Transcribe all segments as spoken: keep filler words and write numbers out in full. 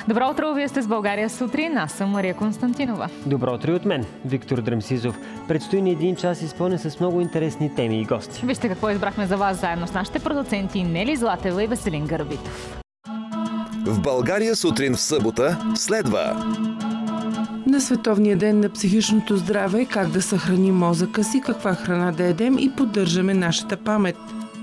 Добро утро, вие сте с България сутрин. Аз съм Мария Константинова. Добро утро и от мен, Виктор Драмсизов. Предстои ни един час изпълнен с много интересни теми и гости. Вижте какво избрахме за вас заедно с нашите продуценти Нели Златева и Веселин Гърбитов. В България сутрин в събота следва. На Световния ден на психичното здраве, как да съхраним мозъка си, каква храна да едем и поддържаме нашата памет.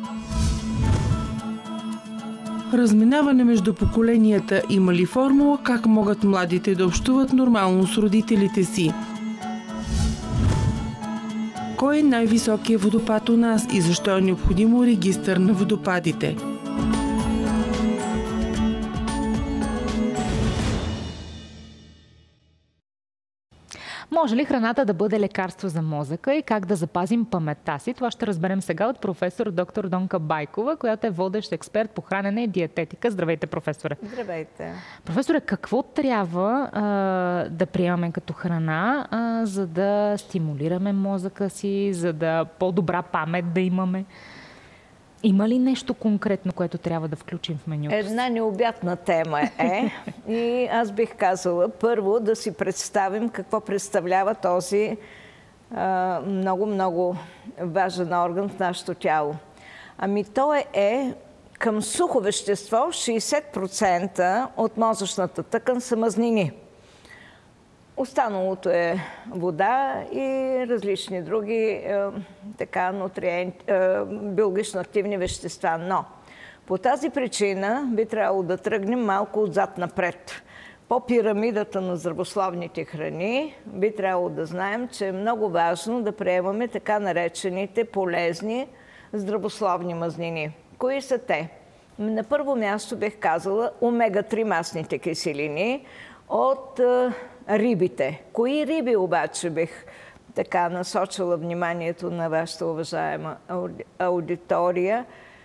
Разминаване между поколенията има ли формула, как могат младите да общуват нормално с родителите си? Кой е най-високият водопад у нас и защо е необходимо регистър на водопадите? Може ли храната да бъде лекарство за мозъка и как да запазим паметта си? Това ще разберем сега от професор доктор Донка Байкова, която е водещ експерт по хранене и диететика. Здравейте, професоре! Здравейте! Професоре, какво трябва а, да приемаме като храна, а, за да стимулираме мозъка си, за да по-добра памет да имаме? Има ли нещо конкретно, което трябва да включим в менюто? Една необятна тема е и аз бих казала първо да си представим какво представлява този много-много важен орган в нашето тяло. Ами то е, е към сухо вещество шейсет процента от мозъчната тъкан са мазнини. Останалото е вода и различни други е, така, нутриенти, е, биологично активни вещества. Но по тази причина би трябвало да тръгнем малко отзад напред. По пирамидата на здравословните храни би трябвало да знаем, че е много важно да приемаме така наречените полезни здравословни мазнини. Кои са те? На първо място бих казала омега три масните киселини от е, рибите. Кои риби обаче бих така насочила вниманието на вашата уважаема аудитория?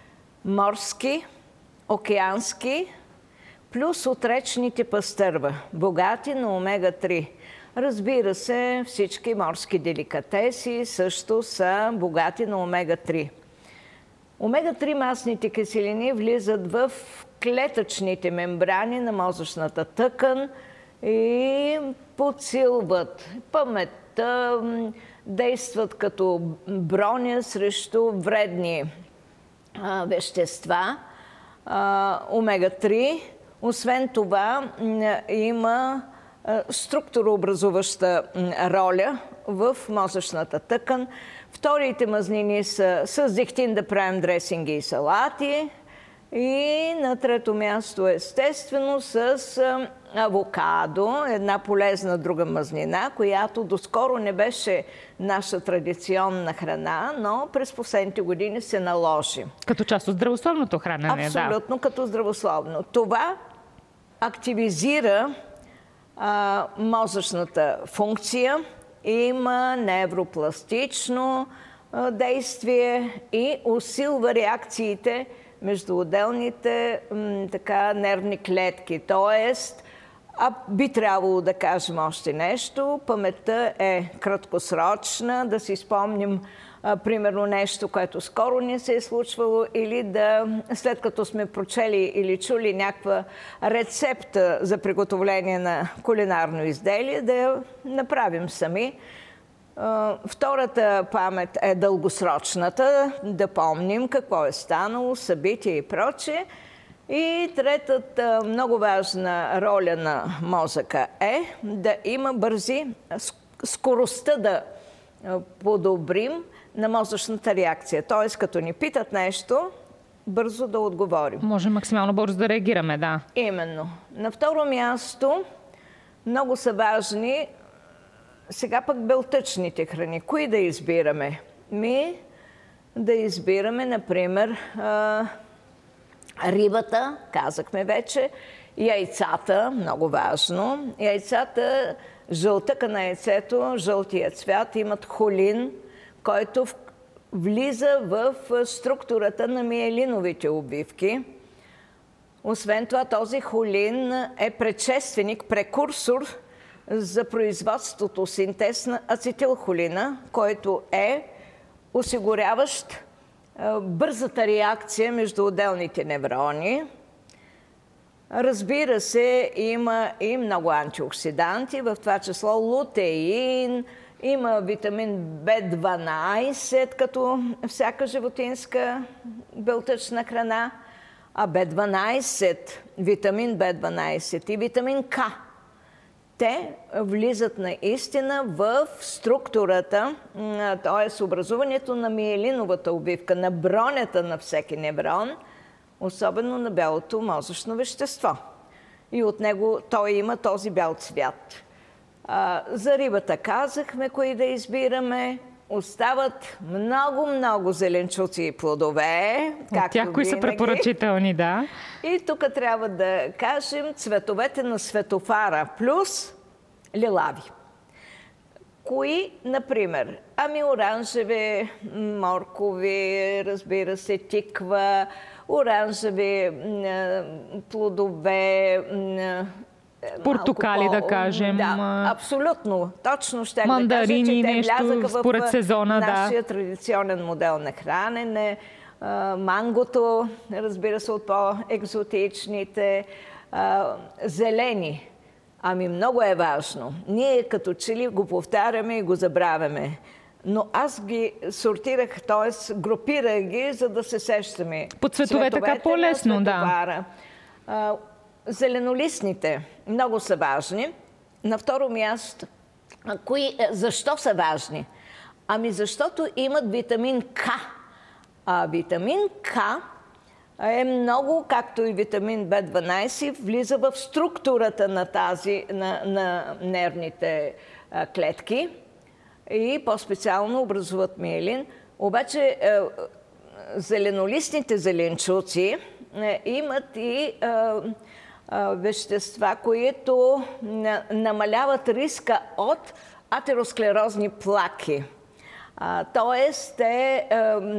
Морски, океански, плюс от речните пастърва, богати на омега три. Разбира се, всички морски деликатеси също са богати на омега три. омега три масните киселини влизат в клетъчните мембрани на мозъчната тъкан и подсилват паметта, действат като броня срещу вредни а, вещества. А, омега три. Освен това има а, структурообразуваща роля в мозъчната тъкан. Вторите мазнини са с зехтин да правим дресинги и салати. И на трето място, естествено, с авокадо, една полезна друга мазнина, която доскоро не беше наша традиционна храна, но през последните години се наложи. Като част от здравословното хранене, да. Абсолютно като здравословно. Това активизира а, мозъчната функция, има невропластично а, действие и усилва реакциите между отделните м, така, нервни клетки. Тоест, а би трябвало да кажем още нещо. Паметта е краткосрочна, да си спомним а, примерно нещо, което скоро ни се е случвало, или да, след като сме прочели или чули някаква рецепта за приготовление на кулинарно изделие, да я направим сами. Втората памет е дългосрочната, да помним какво е станало, събития и прочее. И третата много важна роля на мозъка е да има бързи, скоростта да подобрим на мозъчната реакция. Т.е. като ни питат нещо, бързо да отговорим. Може максимално бързо да реагираме, да. Именно. На второ място много са важни сега пък белтъчните храни. Кои да избираме? Ми да избираме, например, рибата, казахме вече, яйцата, много важно. Яйцата, жълтъка на яйцето, жълтия цвят, имат холин, който влиза в структурата на миелиновите обвивки. Освен това, този холин е предшественик, прекурсор за производството синтез на ацетилхолина, който е осигуряващ бързата реакция между отделните неврони. Разбира се, има и много антиоксиданти, в това число лутеин, има витамин Б дванайсет, като всяка животинска белтъчна храна, а Б дванайсет, витамин Б дванайсет и витамин К, те влизат наистина в структурата, т.е. образуването на миелиновата обвивка, на бронята на всеки неврон, особено на бялото мозъчно вещество. И от него той има този бял цвят. А, за рибата казахме кои да избираме. Остават много-много зеленчуци и плодове. От тях кои са препоръчителни, да. И тук трябва да кажем цветовете на светофара плюс лилави. Кои, например? Ами оранжеви, моркови, разбира се, тиква, оранжеви плодове, портокали, по... да кажем. Да, абсолютно. Точно ще мандарини, да кажа, че те нещо влязаха според в сезона, нашия да. традиционен модел на хранене. Мангото, разбира се, от по-екзотичните. Зелени. Ами много е важно. Ние като че ли го повтаряме и го забравяме. Но аз ги сортирах, т.е. групирах ги, за да се сещаме. По цветове така по-лесно, да. Зеленолистните много са важни. На второ място, кои, защо са важни? Ами защото имат витамин К. А витамин К е много, както и витамин Б дванайсет, влиза в структурата на тази, на, на нервните а, клетки и по-специално образуват миелин. Обаче е, зеленолистните зеленчуци е, имат и е, вещества, които намаляват риска от атеросклерозни плаки. Тоест, те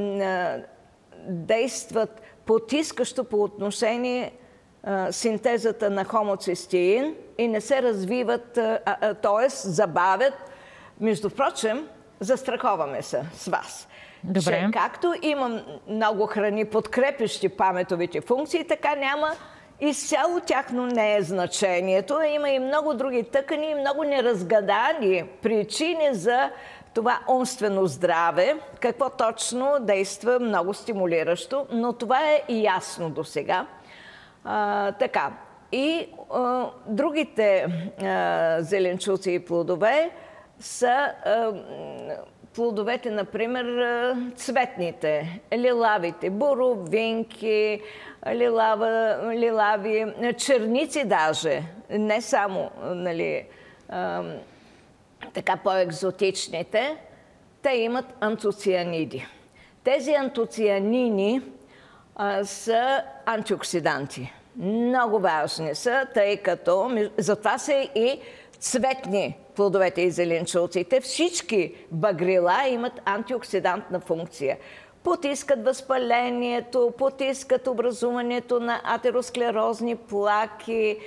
действат потискащо по отношение синтезата на хомоцистеин и не се развиват, т.е. забавят. Между прочим, застраховаме се с вас. Добре. Че както има много храни, подкрепящи паметовите функции, така няма изцяло тяхно не е значението. Има и много други тъкани, и много неразгадани причини за това умствено здраве, какво точно действа много стимулиращо, но това е и ясно до сега. Така. И а, другите а, зеленчуци и плодове са а, плодовете, например, цветните, лилавите, боровинки, лилава, лилави, черници даже, не само, нали, а, така по-екзотичните, те имат антоцианиди. Тези антоцианини а, са антиоксиданти. Много важни са, тъй като затова са и цветни плодовете и зеленчуците. Всички багрила имат антиоксидантна функция. Потискат възпалението, потискат образуването на атеросклерозни плаки,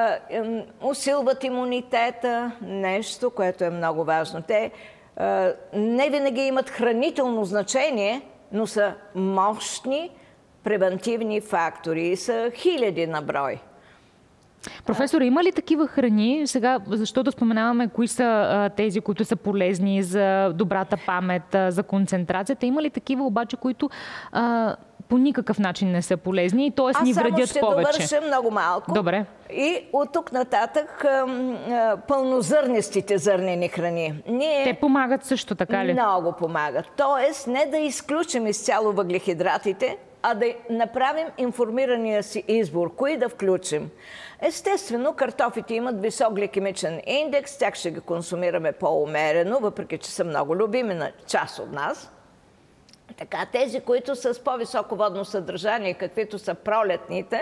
усилват имунитета, нещо, което е много важно. Те не винаги имат хранително значение, но са мощни превентивни фактори и са хиляди на брой. Професор, има ли такива храни? Сега, защо да споменаваме кои са а, тези, които са полезни за добрата памет, а, за концентрацията? Има ли такива обаче, които а, по никакъв начин не са полезни, т.е. ни вредят повече? Аз само ще довърша много малко. Добре. И от тук нататък а, а, пълнозърнестите зърнени храни. Ние... Те помагат също, така ли? Много помагат. Тоест, не да изключим изцяло въглехидратите, а да направим информирания си избор. Кои да включим? Естествено, картофите имат висок гликемичен индекс, тях ще ги консумираме по-умерено, въпреки че са много любими на част от нас. Така, тези, които са с по-високо водно съдържание, каквито са пролетните,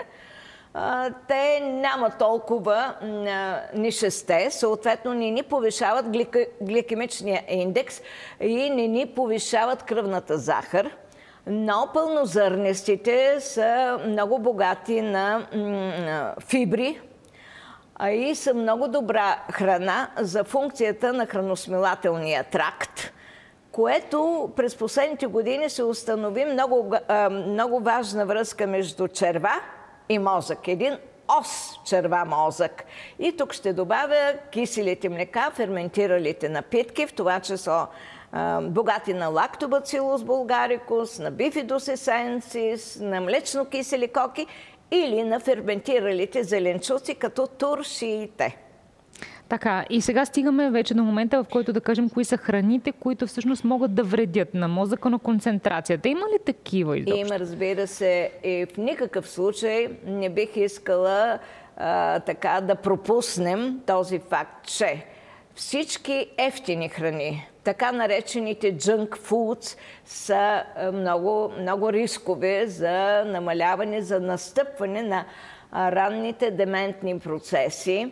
те нямат толкова нишесте, съответно не ни повишават гликемичния индекс и не ни повишават кръвната захар. Но пълнозърнестите са много богати на фибри и са много добра храна за функцията на храносмилателния тракт, което през последните години се установи много, много важна връзка между черва и мозък. Един ос черва мозък. И тук ще добавя киселите млека, ферментиралите напитки, в това число богати на лактобацилус булгарикус, на бифидус есенсис, на млечно-кисели коки или на ферментиралите зеленчуци, като туршиите. Така, и сега стигаме вече до момента, в който да кажем кои са храните, които всъщност могат да вредят на мозъка, на концентрацията. Има ли такива изобщо? Има, разбира се. И в никакъв случай не бих искала а, така да пропуснем този факт, че всички евтини храни, така наречените junk foods, са много, много рискови за намаляване, за настъпване на ранните дементни процеси.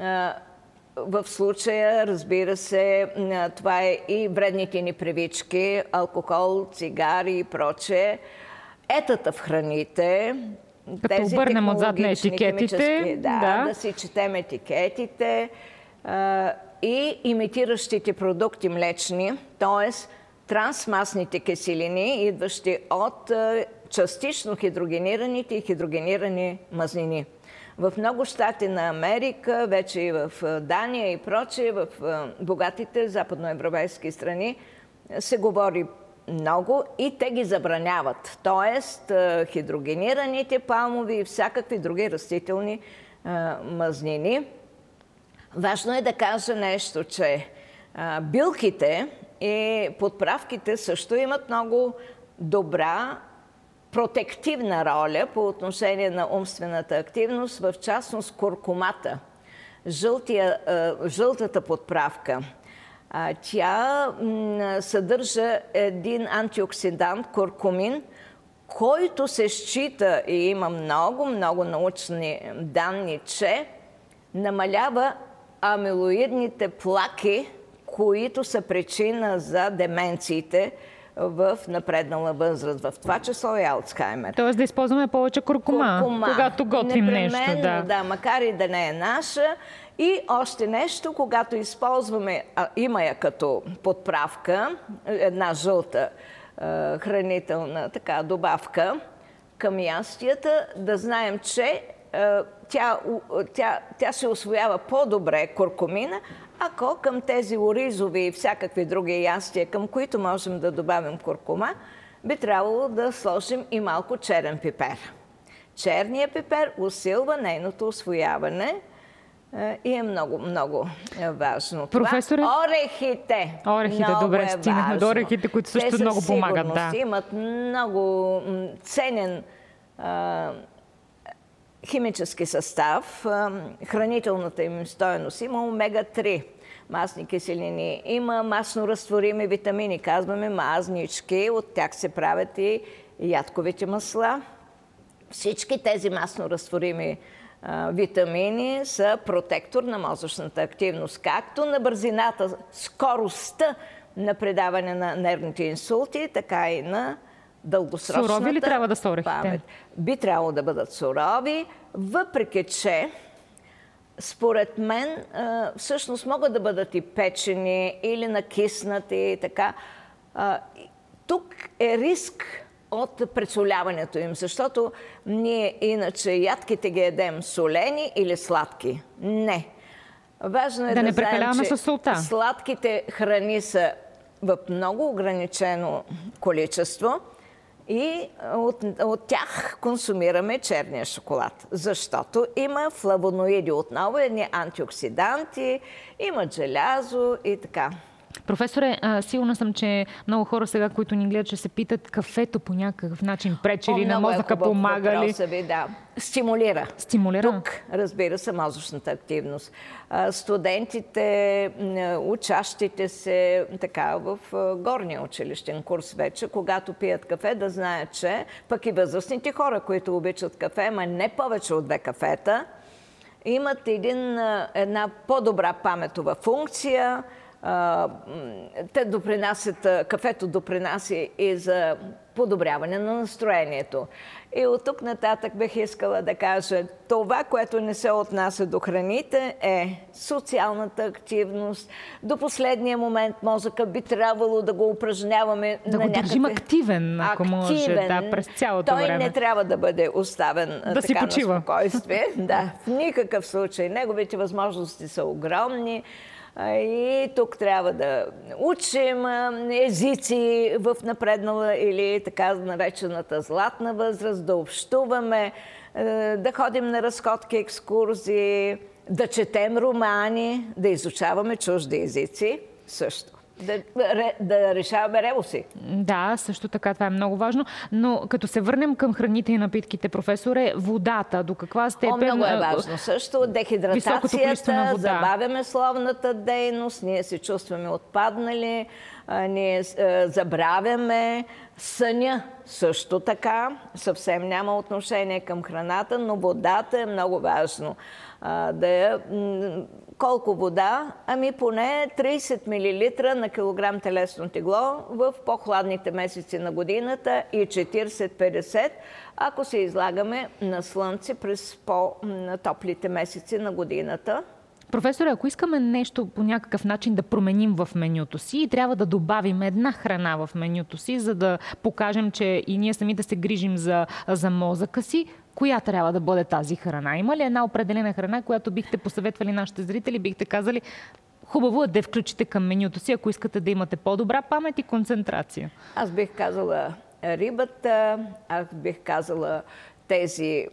В случая, разбира се, това е и вредните ни привички, алкохол, цигари и прочее. Етата в храните, като тези обърнем отзад на етикетите, да, да. да си четем етикетите а, и имитиращите продукти млечни, т.е. трансмасните киселини, идващи от а, частично хидрогенираните и хидрогенирани мазнини. В много щати на Америка, вече и в Дания и прочее, в богатите западноевропейски страни се говори много и те ги забраняват. Тоест, хидрогенираните палмови и всякакви други растителни мазнини. Важно е да кажа нещо, че билките и подправките също имат много добра протективна роля по отношение на умствената активност, в частност куркумата, жълтия, жълтата подправка. Тя съдържа един антиоксидант, куркумин, който се счита и има много, много научни данни, че намалява амилоидните плаки, които са причина за деменциите в напреднала възраст, в това число и Алцхаймер. Тоест да използваме повече куркума, куркума. когато готвим нещо. Да. да, макар и да не е наша. И още нещо, когато използваме, а, има я като подправка, една жълта е, хранителна така добавка към ястията, да знаем, че е, тя, тя, тя се усвоява по-добре куркумина, ако към тези оризови и всякакви други ястия, към които можем да добавим куркума, би трябвало да сложим и малко черен пипер. Черният пипер усилва нейното усвояване и е много, много важно. Професоре? Това, орехите. Орехите, много добре, е стигнахме до орехите, които също много помагат. Да. Имат много ценен а, химически състав, хранителната им стойност. Има омега три масни киселини, има масно разтворими витамини, казваме мазнички, от тях се правят и ядковите масла. Всички тези масно разтворими а, витамини са протектор на мозъчната активност, както на бързината, скоростта на предаване на нервните инсулти, така и на дългосрочната сурови ли трябва да са орехите? Памет. Би трябвало да бъдат сурови, въпреки че според мен всъщност могат да бъдат и печени или накиснати и така. Тук е риск от пресоляването им, защото ние иначе ядките ги едем солени или сладки. Не. Важно е да, да не знаем, че със солта. Сладките храни са в много ограничено количество и от, от тях консумираме черния шоколад, защото има флавоноиди, отново едни антиоксиданти, има желязо и така. Професоре, а, сигурна съм, че много хора сега, които ни гледат, ще се питат кафето по някакъв начин пречи ли на мозъка, помага ли? Ви, да. Стимулира. Стимулира? Тук, разбира се, мозъчната активност. А, студентите, учащите се така в горния училищен курс вече, когато пият кафе, да знаят, че пък и възрастните хора, които обичат кафе, ма не повече от две кафета, имат един, една по-добра паметова функция. Uh, те допринасят, кафето допринася и за подобряване на настроението. И от тук нататък бих искала да кажа, това, което не се отнася до храните, е социалната активност. До последния момент мозъка би трябвало да го упражняваме да на го държим някакъв... активен, ако активен. може, да, през цялото Той време. Той не трябва да бъде оставен да така си почива. на спокойствие. Да, в никакъв случай. Неговите възможности са огромни. И тук трябва да учим езици в напреднала или така наречената златна възраст, да общуваме, да ходим на разходки, екскурзии, да четем романи, да изучаваме чужди езици също. Да, да решаваме ребуси. Да, също така, това е много важно. Но като се върнем към храните и напитките, професоре, водата, до каква степен... О, много е важно също. Дехидратацията, забавяме словната дейност, ние се чувстваме отпаднали, ние забравяме съня също така. Съвсем няма отношение към храната, но водата е много важно. Да я... Колко вода? Ами поне трийсет милилитра на килограм телесно тегло в по-хладните месеци на годината и четирийсет-петдесет, ако се излагаме на слънце през по-топлите месеци на годината. Професоре, ако искаме нещо по някакъв начин да променим в менюто си и трябва да добавим една храна в менюто си, за да покажем, че и ние сами да се грижим за, за мозъка си, коя трябва да бъде тази храна? Има ли една определена храна, която бихте посъветвали нашите зрители, бихте казали, хубаво е да я включите към менюто си, ако искате да имате по-добра памет и концентрация? Аз бих казала рибата, аз бих казала тези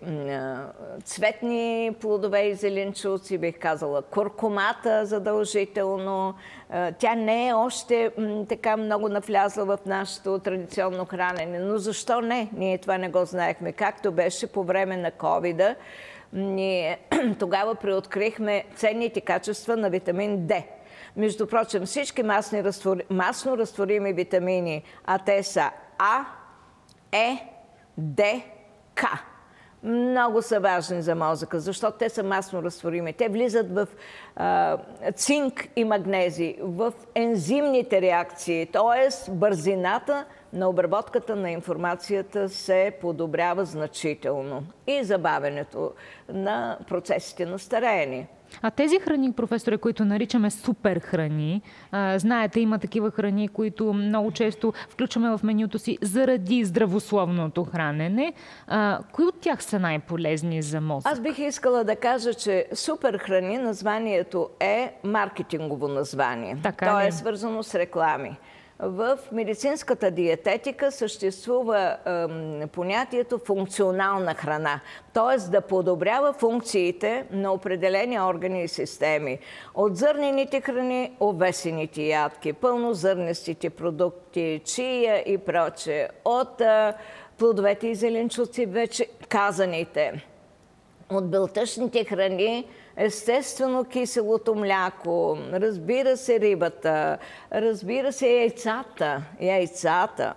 цветни плодове и зеленчуци, бих казала куркумата задължително. Тя не е още така много навлязла в нашето традиционно хранене, но защо не? Ние това не го знаехме. Както беше по време на ковида, ние тогава преоткрихме ценните качества на витамин Д. Между прочим, всички масни разтвори... масно разтворими витамини, а те са А, Е, Д, К. Много са важни за мозъка, защото те са масно разтворими. Те влизат в а, цинк и магнези, в ензимните реакции, т.е. бързината на обработката на информацията се подобрява значително и забавянето на процесите на стареене. А тези храни, професоре, които наричаме супер храни, а, знаете, има такива храни, които много често включваме в менюто си заради здравословното хранене. А, кои от тях са най-полезни за мозък? Аз бих искала да кажа, че супер храни, названието е маркетингово название. Така То ли? е свързано с реклами. В медицинската диететика съществува ем, понятието функционална храна, т.е. да подобрява функциите на определени органи и системи. От зърнените храни, обесените ядки, пълнозърнестите продукти, чия и прочее, от е, плодовете и зеленчуци, вече казаните, от белтъчните храни, естествено киселото мляко, разбира се рибата, разбира се яйцата, яйцата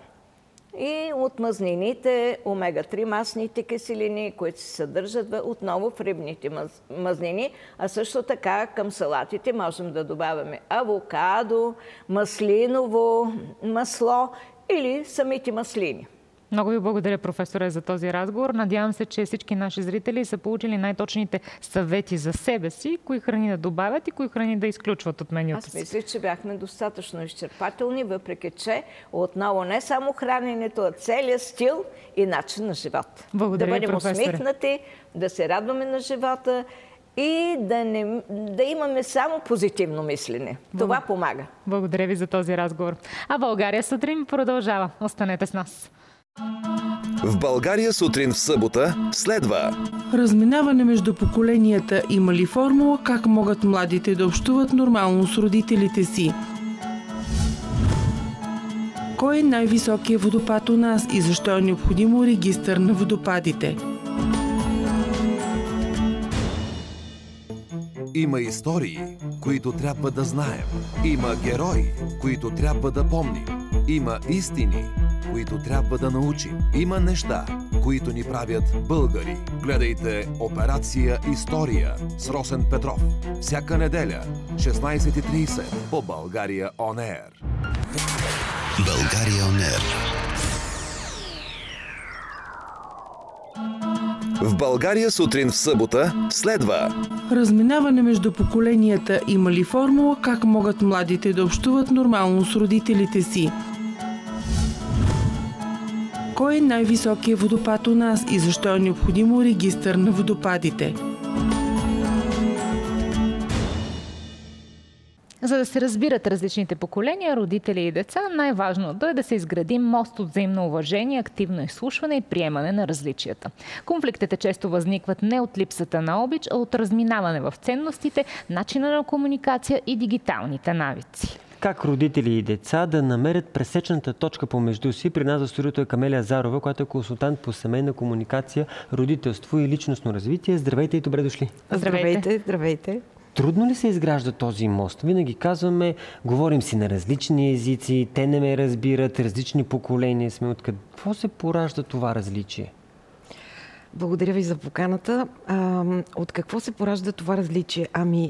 и от мазнините омега три масните киселини, които се съдържат отново в рибните мазнини, а също така към салатите можем да добавяме авокадо, маслиново масло или самите маслини. Много ви благодаря, професоре, за този разговор. Надявам се, че всички наши зрители са получили най-точните съвети за себе си, кои храни да добавят и кои храни да изключват от менюто си. Аз мисля, че бяхме достатъчно изчерпателни, въпреки че отново не само храненето, а целият стил и начин на живот. Благодаря, да бъдем професоре. усмихнати, да се радваме на живота и да, не, да имаме само позитивно мислене. Това помага. Благодаря ви за този разговор. А България сутрин продължава. Останете с нас. В България сутрин в събота следва разминаване между поколенията. Има ли формула как могат младите да общуват нормално с родителите си? Кой е най-високият водопад у нас и защо е необходимо регистър на водопадите? Има истории, които трябва да знаем. Има герои, които трябва да помним. Има истини, които трябва да научим. Има неща, които ни правят българи. Гледайте Операция История с Росен Петров. Всяка неделя, шестнайсет и трийсет по България Он Ер. България Он Ер. В България сутрин в събота следва Разминаване между поколенията има ли формула как могат младите да общуват нормално с родителите си? Кой е най-високият водопад у нас и защо е необходимо регистър на водопадите? За да се разбират различните поколения, родители и деца, най-важното е да се изгради мост от взаимно уважение, активно изслушване и приемане на различията. Конфликтите често възникват не от липсата на обич, а от разминаване в ценностите, начина на комуникация и дигиталните навици. Как родители и деца да намерят пресечната точка помежду си? При нас в студиото е Камелия Зарова, която е консултант по семейна комуникация, родителство и личностно развитие. Здравейте и добре дошли! Здравейте, здравейте! Трудно ли се изгражда този мост? Винаги казваме, говорим си на различни езици, те не ме разбират, различни поколения сме. От какво се поражда това различие? Благодаря ви за поканата. А, от какво се поражда това различие? Ами,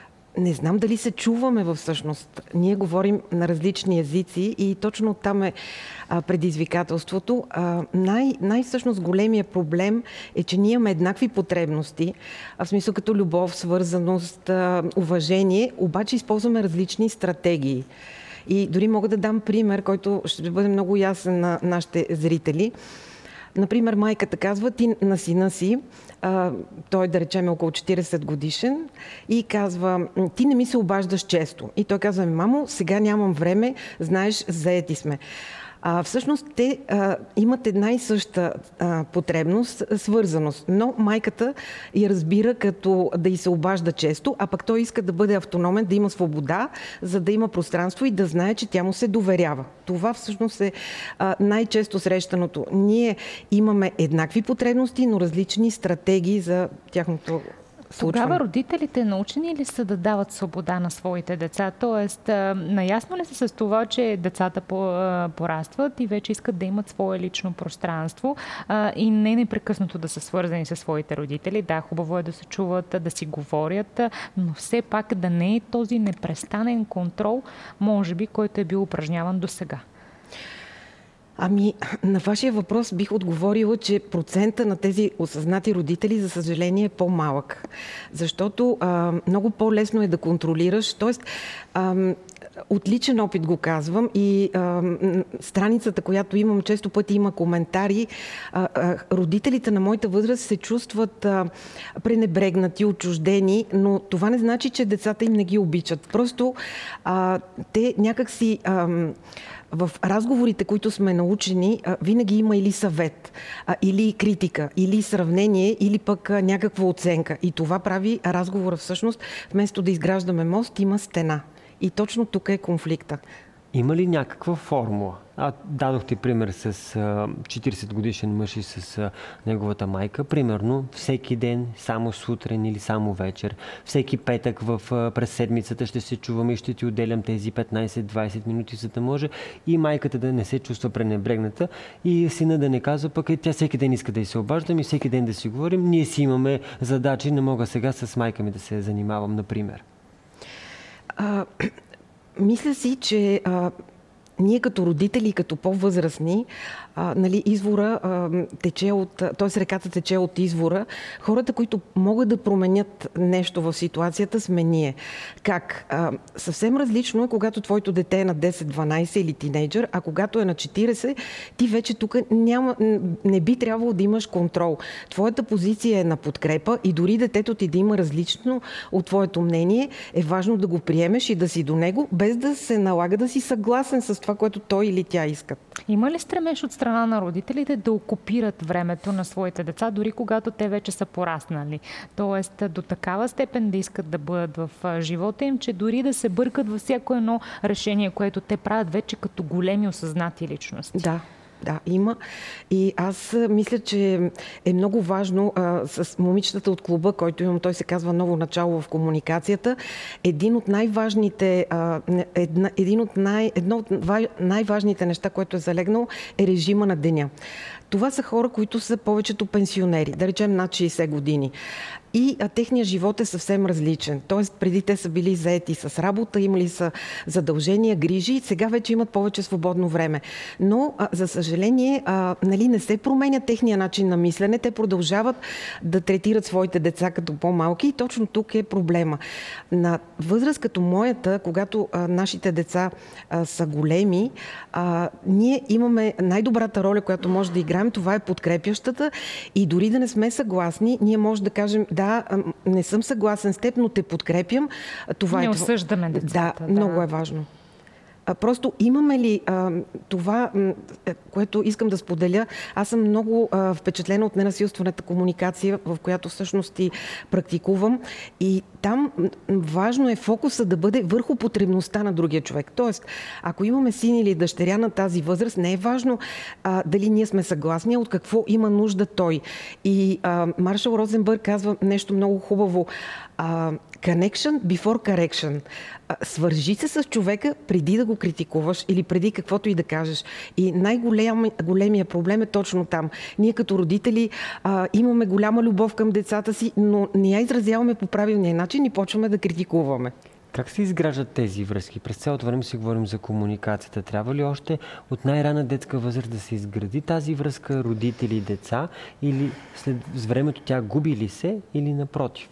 не знам дали се чуваме всъщност. Ние говорим на различни езици и точно там е а, предизвикателството. А, най, най-всъщност големия проблем е, че ние имаме еднакви потребности, в смисъл като любов, свързаност, а, уважение, обаче използваме различни стратегии. И дори мога да дам пример, който ще бъде много ясен на нашите зрители. Например, майката казва ти на сина си, а, той да речем е около четирийсет годишен, и казва, ти не ми се обаждаш често. И той казва, мамо, сега нямам време, знаеш, заети сме. А, всъщност те а, имат една и съща а, потребност, свързаност, но майката я разбира като да й се обажда често, а пък той иска да бъде автономен, да има свобода, за да има пространство и да знае, че тя му се доверява. Това всъщност е а, най-често срещаното. Ние имаме еднакви потребности, но различни стратегии за тяхното случване. Тогава родителите научени ли са да дават свобода на своите деца? Тоест, наясно ли са с това, че децата порастват и вече искат да имат свое лично пространство и не непрекъснато да са свързани със своите родители? Да, хубаво е да се чуват, да си говорят, но все пак да не е този непрестанен контрол, може би, който е бил упражняван досега. Ами, на вашия въпрос бих отговорила, че процента на тези осъзнати родители, за съжаление, е по-малък. Защото а, много по-лесно е да контролираш. Тоест, а, от личен опит го казвам и а, страницата, която имам, често пъти има коментари. А, а, родителите на моята възраст се чувстват а, пренебрегнати, отчуждени, но това не значи, че децата им не ги обичат. Просто а, те някакси... А, в разговорите, които сме научени, винаги има или съвет, или критика, или сравнение, или пък някаква оценка. И това прави разговора всъщност, вместо да изграждаме мост, има стена. И точно тук е конфликта. Има ли някаква формула? А, дадохте пример с а, четирийсет годишен мъж и с а, неговата майка. Примерно всеки ден, само сутрин или само вечер, всеки петък в, а, през седмицата ще се чуваме и ще ти отделям тези петнайсет-двайсет минути, за да може и майката да не се чувства пренебрегната и сина да не казва, пък е, тя всеки ден иска да й се обаждам и всеки ден да си говорим. Ние си имаме задачи, не мога сега с майка ми да се занимавам, например. А... Мисля си, че а, ние като родители, като по-възрастни, а, нали, извора а, тече от, т.е. реката тече от извора. Хората, които могат да променят нещо в ситуацията, сме ние. Как? А, съвсем различно е, когато твоето дете е на десет-дванайсет или тинейджър, а когато е на четирийсет, ти вече тук няма, не би трябвало да имаш контрол. Твоята позиция е на подкрепа и дори детето ти да има различно от твоето мнение, е важно да го приемеш и да си до него, без да се налага да си съгласен с това, което той или тя искат. Има ли стремеж от страна на родителите да окупират времето на своите деца, дори когато те вече са пораснали? Тоест до такава степен да искат да бъдат в живота им, че дори да се бъркат във всяко едно решение, което те правят вече като големи осъзнати личности. Да. Да, има. И аз мисля, че е много важно а, с момичетата от клуба, който имам, той се казва Ново начало в комуникацията. Един от най-важните, а, една, един от най, едно от най-важните неща, което е залегнало, е режима на деня. Това са хора, които са повечето пенсионери, да речем над шейсет години. и а, техният живот е съвсем различен. Тоест, преди те са били заети с работа, имали са задължения, грижи, сега вече имат повече свободно време. Но, а, за съжаление, а, нали, не се променя техния начин на мислене. Те продължават да третират своите деца като по-малки и точно тук е проблема. На възраст като моята, когато а, нашите деца а, са големи, а, ние имаме най-добрата роля, която може да играем, това е подкрепящата и дори да не сме съгласни, ние може да кажем, да, не съм съгласен с теб, но те подкрепям. Това не е осъждаме децата. Да, да, много е важно. Просто имаме ли а, това, което искам да споделя, аз съм много а, впечатлена от ненасилствената комуникация, в която всъщност и практикувам. И там важно е фокуса да бъде върху потребността на другия човек. Тоест, ако имаме син или дъщеря на тази възраст, не е важно а, дали ние сме съгласни, от какво има нужда той. И а, Маршал Розенбърг казва нещо много хубаво. А, connection before correction. Свържи се с човека преди да го критикуваш или преди каквото и да кажеш. И най-големия проблем е точно там. Ние като родители а, имаме голяма любов към децата си, но не я изразяваме по правилния начин и почваме да критикуваме. Как се изграждат тези връзки? През цялото време си говорим за комуникацията. Трябва ли още от най-рана детска възраст да се изгради тази връзка родители и деца или след с времето тя губи ли се или напротив?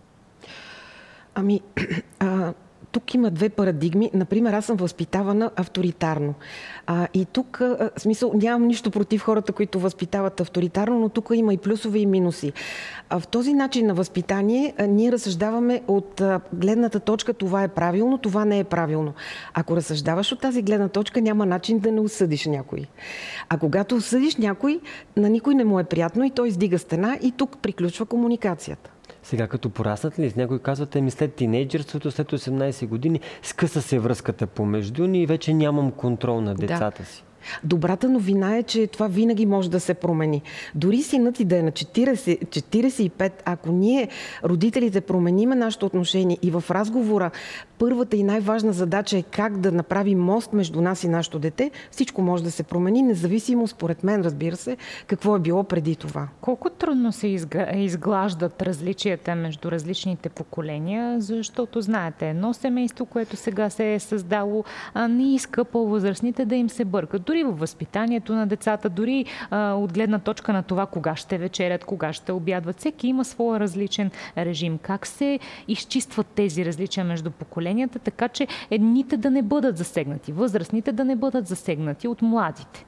Ами, а, тук има две парадигми. Например, аз съм възпитавана авторитарно. А, и тук, а, смисъл, нямам нищо против хората, които възпитават авторитарно, но тук има и плюсове и минуси. А, в този начин на възпитание а, ние разсъждаваме от а, гледната точка това е правилно, това не е правилно. Ако разсъждаваш от тази гледна точка, няма начин да не осъдиш някой. А когато осъдиш някой, на никой не му е приятно и той издига стена и тук приключва комуникацията. Сега като пораснат ли с някой казвате ми след тинейджерството, след осемнайсет години, скъса се връзката помежду ни и вече нямам контрол на децата да. си. Добрата новина е, че това винаги може да се промени. Дори синът ти да е на четирийсет, четирийсет и пет, ако ние, родителите, промениме нашето отношение и в разговора първата и най-важна задача е как да направим мост между нас и нашето дете, всичко може да се промени, независимо, според мен, разбира се, какво е било преди това. Колко трудно се изглаждат различията между различните поколения, защото, знаете, едно семейство, което сега се е създало, не иска по-възрастните да им се бъркат. Дори във възпитанието на децата, дори а, от гледна точка на това кога ще вечерят, кога ще обядват. Всеки има своя различен режим. Как се изчистват тези различия между поколенията, така че едните да не бъдат засегнати, възрастните да не бъдат засегнати от младите?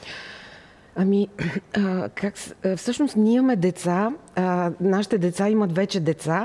Ами, а, как, всъщност ние имаме деца, а, нашите деца имат вече деца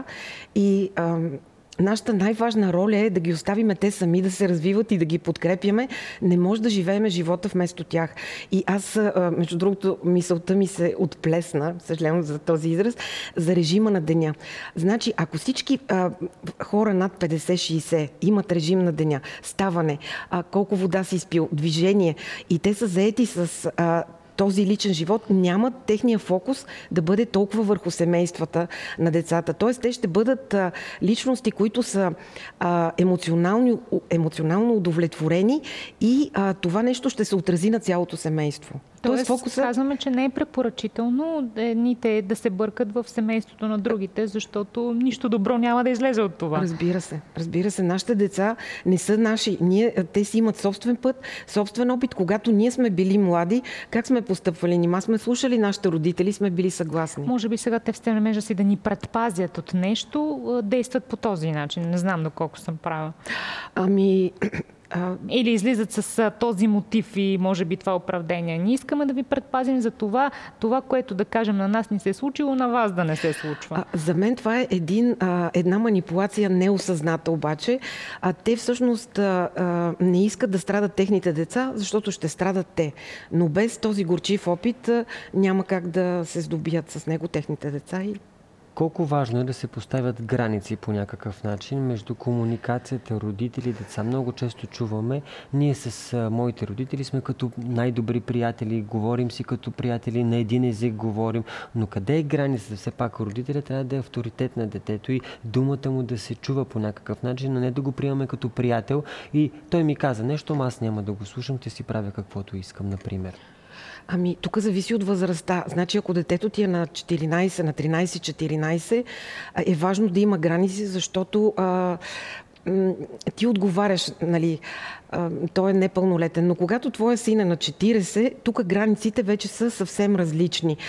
и а, нашата най-важна роля е да ги оставиме те сами да се развиват и да ги подкрепяме. Не може да живееме живота вместо тях. И аз, между другото, мисълта ми се отплесна, съжалявам за този израз, за режима на деня. Значи, ако всички а, хора над петдесет шейсет имат режим на деня, ставане, а, колко вода си изпил, движение и те са заети с а, този личен живот, нямат техния фокус да бъде толкова върху семействата на децата. Тоест, те ще бъдат а, личности, които са а, емоционално, емоционално удовлетворени и а, това нещо ще се отрази на цялото семейство. Тоест, Тоест фокуса... казваме, че не е препоръчително едните да се бъркат в семейството на другите, защото нищо добро няма да излезе от това. Разбира се. Разбира се. Нашите деца не са наши. Ние, те си имат собствен път, собствен опит. Когато ние сме били млади, как сме постъпвали? Нима сме слушали нашите родители, сме били съгласни. Може би сега те в стремежа си да ни предпазят от нещо, действат по този начин. Не знам доколко съм права. Ами... Или излизат с този мотив и може би това оправдание. Ние искаме да ви предпазим за това, това, което да кажем на нас не се е случило, на вас да не се случва. А, за мен това е един, а, една манипулация неосъзната обаче. А те всъщност а, а, не искат да страдат техните деца, защото ще страдат те. Но без този горчив опит а, няма как да се здобият с него техните деца и колко важно е да се поставят граници по някакъв начин между комуникацията, родители, деца. Много често чуваме, ние с а, моите родители сме като най-добри приятели, говорим си като приятели, на един език говорим, но къде е границата? Все пак родителят трябва да е авторитет на детето и думата му да се чува по някакъв начин, но не да го приемаме като приятел и той ми каза нещо, аз няма да го слушам, ще си правя каквото искам, например. Ами, тук зависи от възрастта. Значи, ако детето ти е на четиринайсет, на тринайсет четиринайсет, е важно да има граници, защото а, ти отговаряш, нали, а, той е непълнолетен. Но когато твоя син е на четирийсет, тук границите вече са съвсем различни.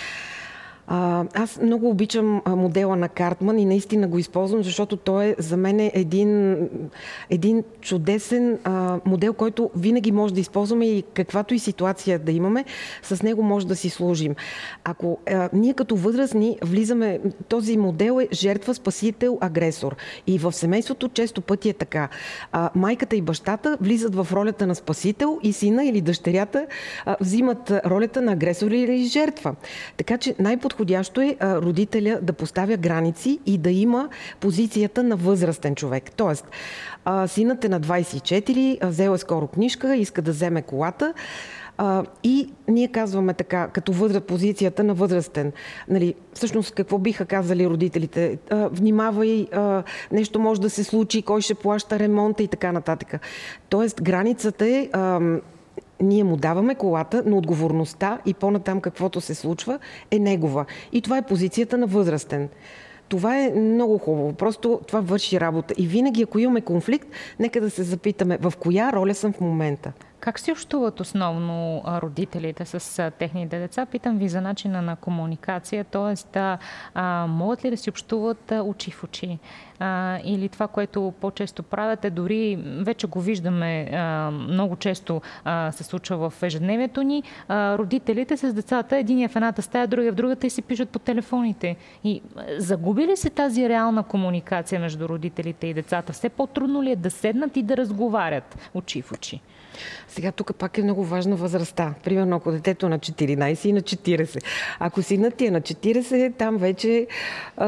А, аз много обичам модела на Картман и наистина го използвам, защото той е за мен е един, един чудесен а, модел, който винаги може да използваме и каквато и ситуация да имаме, с него може да си служим. Ако а, ние като възрастни влизаме, този модел е жертва, спасител, агресор. И в семейството често пъти е така. А, майката и бащата влизат в ролята на спасител и сина или дъщерята а, взимат ролята на агресор или жертва. Така че най-подходящо Подходящо е а, родителя да поставя граници и да има позицията на възрастен човек. Тоест, а, синът е на двайсет и четири, а, взел е скоро книжка, иска да вземе колата а, и ние казваме така, като възраст, позицията на възрастен. Нали, всъщност какво биха казали родителите? А, внимавай, а, нещо може да се случи, кой ще плаща ремонта и така нататък. Тоест, границата е... А, ние му даваме колата, но отговорността и по-натам каквото се случва е негова. И това е позицията на възрастен. Това е много хубаво. Просто това върши работа. И винаги, ако имаме конфликт, нека да се запитаме в коя роля съм в момента. Как си общуват основно родителите с техните деца? Питам ви за начина на комуникация, т.е. а, могат ли да си общуват очи в очи? А, или това, което по-често правят е дори, вече го виждаме, а, много често а, се случва в ежедневието ни, а, родителите с децата, единия в едната стая, другия в другата и си пишат по телефоните. И загуби ли се тази реална комуникация между родителите и децата? Все по-трудно ли е да седнат и да разговарят очи в очи? Сега тук пак е много важна възрастта. Примерно, ако детето е на четиринайсет и на четирийсет. Ако синът ти е на четирийсет, там вече а,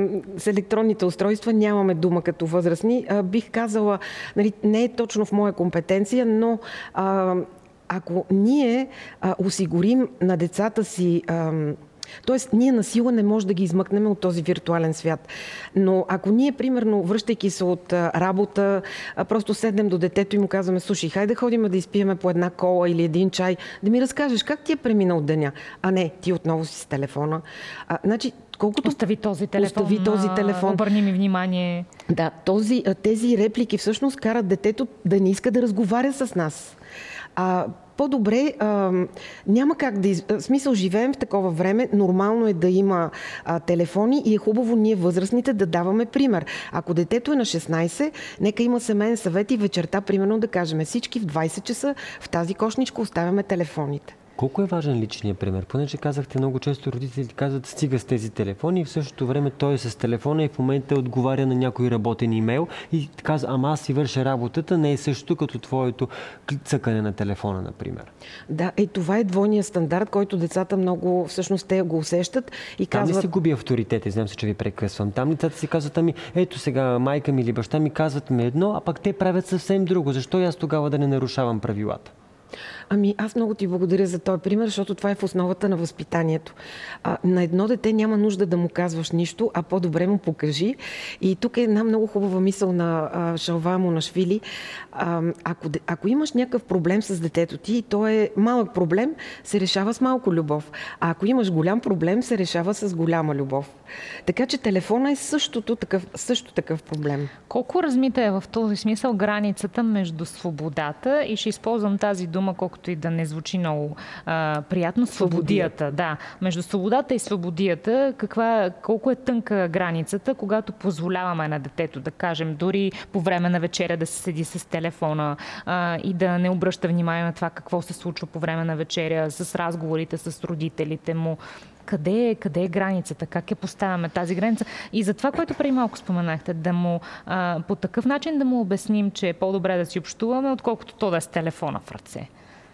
с електронните устройства нямаме дума като възрастни. А, бих казала, нали, не е точно в моя компетенция, но а, ако ние а, осигурим на децата си... А, Тоест, ние насила не може да ги измъкнем от този виртуален свят. Но ако ние, примерно, връщайки се от а, работа, а, просто седнем до детето и му казваме: слушай, хайде да ходим да изпиеме по една кола или един чай, да ми разкажеш как ти е преминал деня. А не, ти отново си с телефона. А, значи, колкото... Остави този телефон, Остави този телефон. Обърни ми внимание. Да, този, тези реплики всъщност карат детето да не иска да разговаря с нас. А, по-добре, а, няма как да... Из... Смисъл, живеем в такова време, нормално е да има а, телефони и е хубаво ние възрастните да даваме пример. Ако детето е на шестнайсет, нека има семейен съвет и вечерта, примерно, да кажем всички в двайсет часа в тази кошничка оставяме телефоните. Колко е важен личният пример? Понеже казахте, много често родителите казват: стига с тези телефони, и в същото време той е с телефона и в момента отговаря на някой работен имейл и казва: ама аз си върша работата, не е същото като твоето цъкане на телефона, например. Да, е, това е двойният стандарт, който децата много, всъщност те го усещат и казват... Там не си губи авторитет, знам се, че ви прекъсвам. Там децата си казват: ами ето сега майка ми или баща ми казват ми едно, а пък те правят съвсем друго. Защо и аз тогава да не нарушавам правилата? Ами аз много ти благодаря за този пример, защото това е в основата на възпитанието. А, на едно дете няма нужда да му казваш нищо, а по-добре му покажи. И тук е една много хубава мисъл на а, Шалва Монашвили. А, ако, ако имаш някакъв проблем с детето ти и то е малък проблем, се решава с малко любов. А ако имаш голям проблем, се решава с голяма любов. Така че телефона е същото такъв, също такъв проблем. Колко размита е в този смисъл границата между свободата, и ще използвам тази дума, колкото и да не звучи много а, приятно, свободията. Да, между свободата и свободията, каква, колко е тънка границата, когато позволяваме на детето, да кажем, дори по време на вечеря да се седи с телефона а, и да не обръща внимание на това какво се случва по време на вечеря, с разговорите с родителите му. Къде е, къде е границата? Как я поставяме тази граница? И за това, което преди малко споменахте, да му а, по такъв начин да му обясним, че е по-добре да си общуваме, отколкото то да е с телефона в ръце.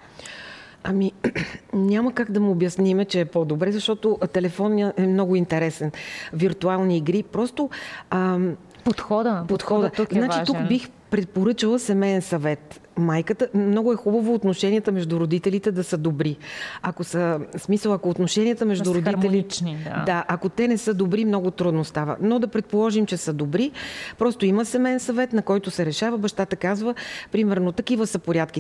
Ами, няма как да му обясниме, че е по-добре, защото телефонът е много интересен. Виртуални игри, просто... Ам, подхода. Подхода. Тук е значи, важен. Тук бих предпоръчала семейен съвет. Майката, много е хубаво отношенията между родителите да са добри. Ако са, в смисъл, ако отношенията между да родителите... Да. да, ако те не са добри, много трудно става. Но да предположим, че са добри, просто има семейен съвет, на който се решава. Бащата казва, примерно, такива са порядките.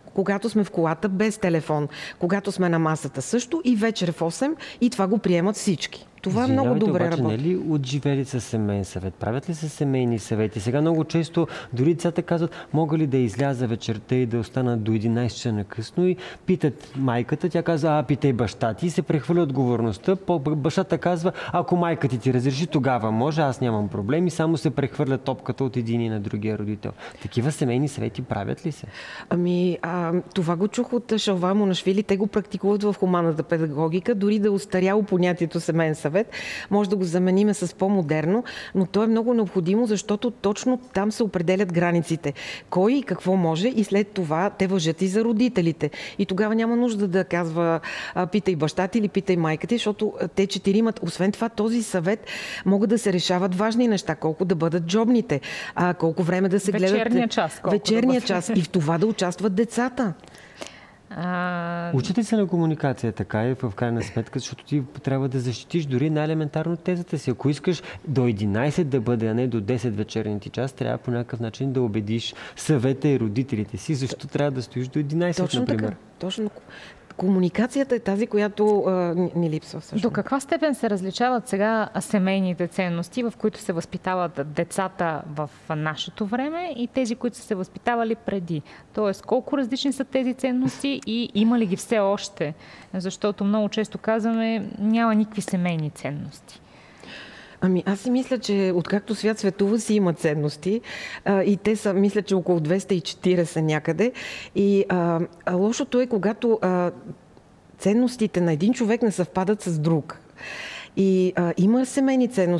когато сме в колата без телефон, когато сме на масата също и вечер в осем и това го приемат всички. Това е много добре обаче, работи. Не ли отживели с семейен съвет? Правят ли се семейни съвети? Сега много често дори децата казват, мога ли да изляза вечерта и да остана до единайсет часа на късно и питат майката, тя казва, а питай баща ти и се прехвърля отговорността. Бащата казва, ако майка ти ти разреши, тогава може, аз нямам проблем и само се прехвърля топката от един на другия родител. Такива семейни съвети правят ли се? Ами, а, това го чух от Шалва Монашвили. Те го практикуват в хуманната педагогика. Дори да е устаряло понятието семейен съвет, може да го замениме с по-модерно, но то е много необходимо, защото точно там се определят границите. Кой и какво може и след това те важат и за родителите. И тогава няма нужда да казва питай баща ти или питай майка ти, защото те четиримат. Освен това, този съвет могат да се решават важни неща. Колко да бъдат джобните, а, колко време да се гледат... Вечерния час. Вечерния да час. И в това да участват децата. А... Учите се на комуникация така и в крайна сметка, защото ти трябва да защитиш дори най-елементарно тезата си. Ако искаш до единайсет да бъде, а не до десет вечерния ти час, трябва по някакъв начин да убедиш съвета и родителите си, защото трябва да стоиш до единайсет, Точно например. така. Точно. Комуникацията е тази, която а, ни, ни липсва всъщност. До каква степен се различават сега семейните ценности, в които се възпитават децата в нашето време и тези, които са се възпитавали преди? Тоест, колко различни са тези ценности и има ли ги все още? Защото много често казваме, няма никакви семейни ценности. Ами аз си мисля, че откакто свят светува си има ценности а, и те са, мисля, че около двеста и четирийсет някъде. И а, а лошото е, когато а, ценностите на един човек не съвпадат с друг. И а, има семейни ценности.